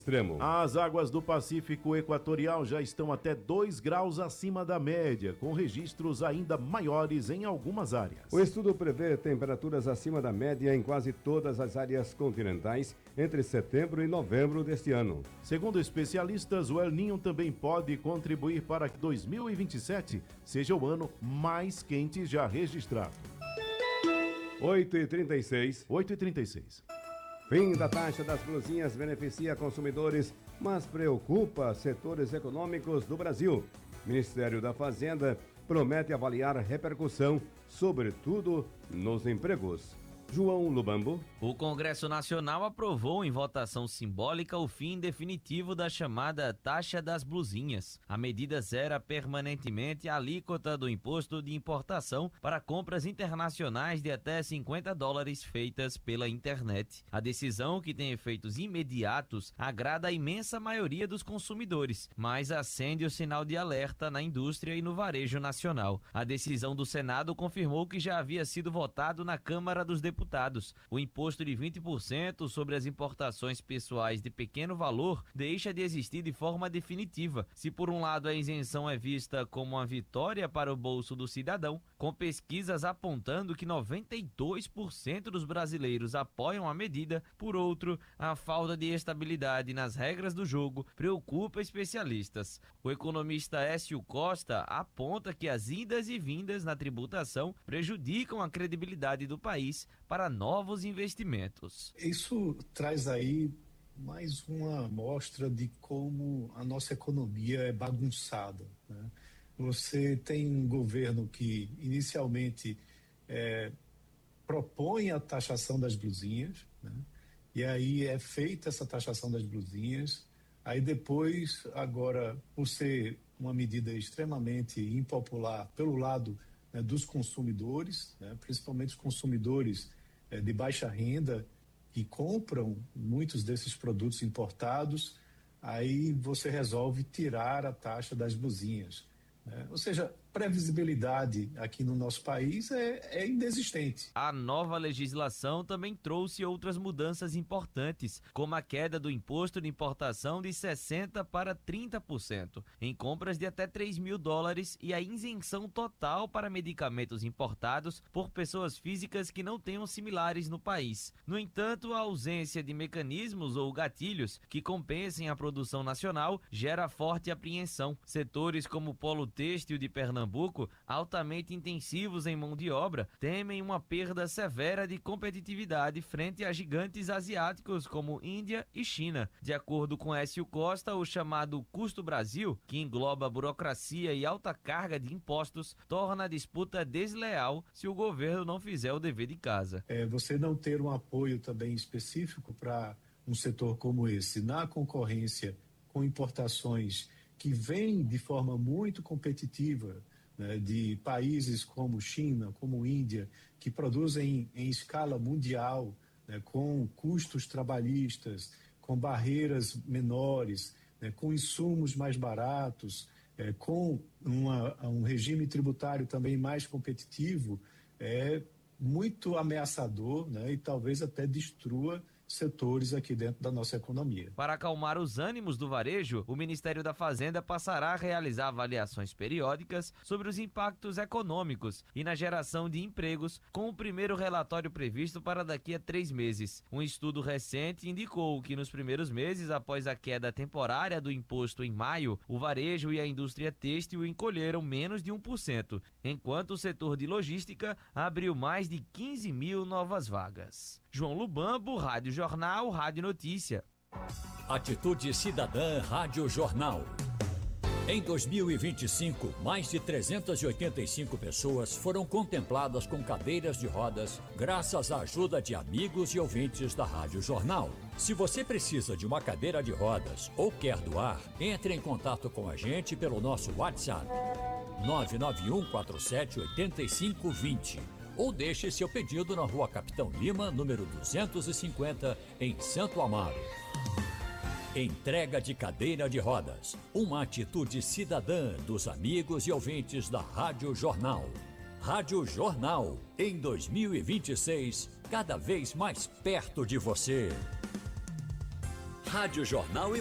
extremo. As águas do Pacífico Equatorial já estão até 2 graus acima da média, com registros ainda maiores em algumas áreas. O estudo prevê temperaturas acima da média em quase todas as áreas continentais entre setembro e novembro deste ano. Segundo especialistas, o El Niño também pode contribuir para que 2027 seja o ano mais quente já registrado. 8h36. 8h36. Fim da taxa das blusinhas beneficia consumidores, mas preocupa setores econômicos do Brasil. Ministério da Fazenda promete avaliar repercussão, sobretudo nos empregos. João Lubambo. O Congresso Nacional aprovou em votação simbólica o fim definitivo da chamada taxa das blusinhas. A medida zera permanentemente a alíquota do imposto de importação para compras internacionais de até $50 feitas pela internet. A decisão, que tem efeitos imediatos, agrada a imensa maioria dos consumidores, mas acende o sinal de alerta na indústria e no varejo nacional. A decisão do Senado confirmou que já havia sido votado na Câmara dos Deputados. O imposto de 20% sobre as importações pessoais de pequeno valor deixa de existir de forma definitiva. Se por um lado a isenção é vista como uma vitória para o bolso do cidadão, com pesquisas apontando que 92% dos brasileiros apoiam a medida, por outro, a falta de estabilidade nas regras do jogo preocupa especialistas. O economista Écio Costa aponta que as idas e vindas na tributação prejudicam a credibilidade do país para novos investimentos. Isso traz aí mais uma amostra de como a nossa economia é bagunçada, né? Você tem um governo que inicialmente propõe a taxação das blusinhas, né? E aí é feita essa taxação das blusinhas, aí depois, agora, por ser uma medida extremamente impopular pelo lado, né, dos consumidores, né, principalmente os consumidores de baixa renda, que compram muitos desses produtos importados, aí você resolve tirar a taxa das blusinhas, né? Ou seja, previsibilidade aqui no nosso país é inexistente. A nova legislação também trouxe outras mudanças importantes, como a queda do imposto de importação de 60% para 30% em compras de até $3.000 e a isenção total para medicamentos importados por pessoas físicas que não tenham similares no país. No entanto, a ausência de mecanismos ou gatilhos que compensem a produção nacional gera forte apreensão. Setores como o polo têxtil de Pernambuco, altamente intensivos em mão de obra, temem uma perda severa de competitividade frente a gigantes asiáticos como Índia e China. De acordo com Écio Costa, o chamado Custo Brasil, que engloba burocracia e alta carga de impostos, torna a disputa desleal se o governo não fizer o dever de casa. Você não ter um apoio também específico para um setor como esse, na concorrência com importações que vêm de forma muito competitiva, né, de países como China, como Índia, que produzem em escala mundial, né, com custos trabalhistas, com barreiras menores, né, com insumos mais baratos, com um regime tributário também mais competitivo, é muito ameaçador, né, e talvez até destrua setores aqui dentro da nossa economia. Para acalmar os ânimos do varejo, o Ministério da Fazenda passará a realizar avaliações periódicas sobre os impactos econômicos e na geração de empregos, com o primeiro relatório previsto para daqui a 3 meses. Um estudo recente indicou que nos primeiros meses após a queda temporária do imposto em maio, o varejo e a indústria têxtil encolheram menos de 1%, enquanto o setor de logística abriu mais de 15 mil novas vagas. João Lubambo, Rádio Jornal, Rádio Notícia. Atitude Cidadã Rádio Jornal. Em 2025, mais de 385 pessoas foram contempladas com cadeiras de rodas graças à ajuda de amigos e ouvintes da Rádio Jornal. Se você precisa de uma cadeira de rodas ou quer doar, entre em contato com a gente pelo nosso WhatsApp 991478520 ou deixe seu pedido na Rua Capitão Lima, número 250, em Santo Amaro. Entrega de cadeira de rodas, uma atitude cidadã dos amigos e ouvintes da Rádio Jornal. Rádio Jornal, em 2026, cada vez mais perto de você. Rádio Jornal e